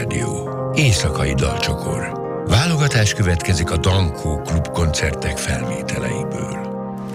Klubrádió. Éjszakai dalcsokor. Válogatás következik a Dankó klubkoncertek felvételeiből.